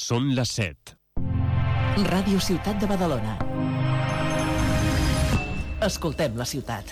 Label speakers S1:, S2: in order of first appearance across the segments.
S1: Són les 7.
S2: Ràdio Ciutat de Badalona. Escoltem la ciutat.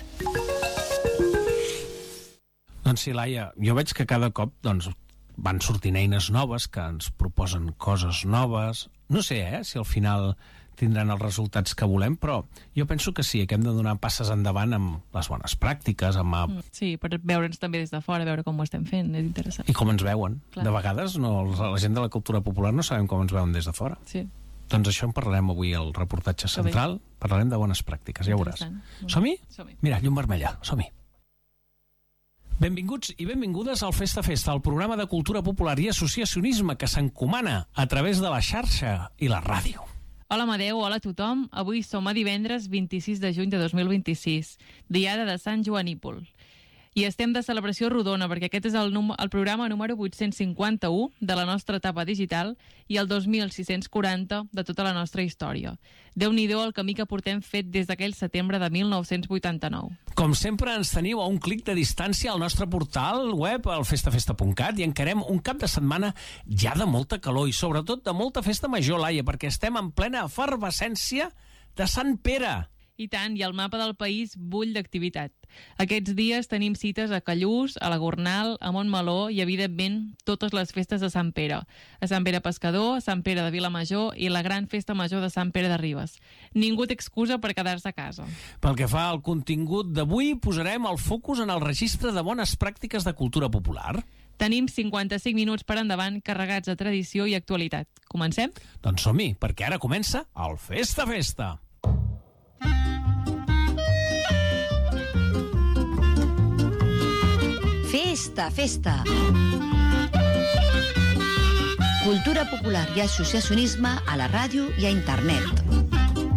S3: Doncs sí, Laia, jo veig que cada cop van sortint eines noves que ens proposen coses noves. No sé, si al final tindran els resultats que volem, però jo penso que sí, que hem de donar passes endavant amb les bones pràctiques,
S4: Sí, per veure'ns també des de fora, veure com ho estem fent, és interessant.
S3: I com ens veuen.
S4: Clar.
S3: De vegades la gent de la cultura popular no sabem com ens veuen des de fora.
S4: Sí.
S3: Doncs això en parlarem avui al reportatge central. Parlarem de bones pràctiques, ja veuràs. Som-hi?
S4: Som-hi.
S3: Mira, llum vermella, som-hi. Benvinguts i benvingudes al Festa Festa, el programa de cultura popular i associacionisme que s'encomana a través de la xarxa i la ràdio.
S4: Hola Amadeu, hola a tothom. Avui som a divendres 26 de juny de 2026, diada de Sant Joanípol. I estem de celebració rodona, perquè aquest és el programa número 851 de la nostra etapa digital i el 2640 de tota la nostra història. Déu-n'hi-do el camí que portem fet des d'aquell setembre de 1989.
S3: Com sempre, ens teniu a un clic de distància al nostre portal web, al festafesta.cat, i encarem un cap de setmana ja de molta calor i sobretot de molta festa major, Laia, perquè estem en plena efervescència de Sant Pere.
S4: I tant, i el mapa del país bull d'activitat. Aquests dies tenim cites a Callús, a la Gornal, a Montmeló i, evidentment, totes les festes de Sant Pere. A Sant Pere Pescador, a Sant Pere de Vilamajor i la gran festa major de Sant Pere de Ribes. Ningú té excusa per quedar-se a casa.
S3: Pel que fa al contingut d'avui, posarem el focus en el registre de bones pràctiques de cultura popular.
S4: Tenim 55 minuts per endavant carregats de tradició i actualitat. Comencem?
S3: Doncs som-hi, perquè ara comença el Festa Festa.
S5: Festa, festa. Cultura popular i associacionisme a la ràdio i a internet.